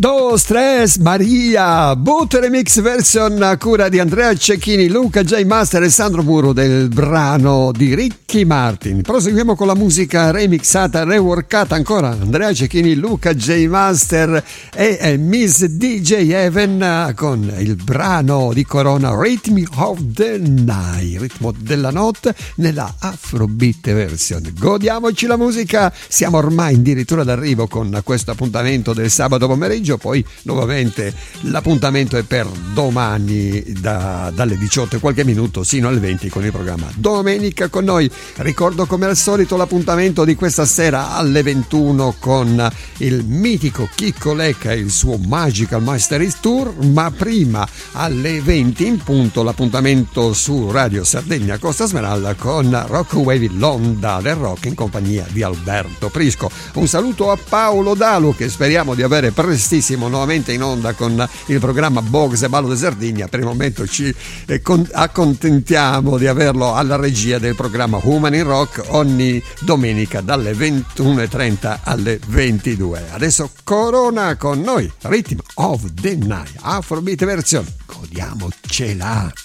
Dos, tres, Maria, Boot Remix version a cura di Andrea Cecchini, Luca J. Master e Sandro Muro del brano di Ricky Martin. Proseguiamo con la musica remixata, reworkata ancora. Andrea Cecchini, Luca J. Master e Miss DJ Even con il brano di Corona Rhythm of the Night, ritmo della notte nella Afrobeat version. Godiamoci la musica, siamo ormai addirittura d'arrivo con questo appuntamento del sabato pomeriggio. Poi nuovamente l'appuntamento è per domani dalle 18 e qualche minuto sino alle 20 con il programma Domenica con noi. Ricordo come al solito l'appuntamento di questa sera alle 21 con il mitico Chicco Lecca e il suo Magical Mysteries Tour, ma prima alle 20 in punto l'appuntamento su Radio Sardegna Costa Smeralda con Rock Wave, l'onda del rock in compagnia di Alberto Prisco. Un saluto a Paolo Dalu che speriamo di avere prestissimo nuovamente in onda con il programma Box e Ballo di Sardegna. Per il momento ci accontentiamo di averlo alla regia del programma Human in Rock ogni domenica dalle 21:30 alle 22. Adesso Corona con noi, Rhythm of the Night, Afrobeat version, godiamocela.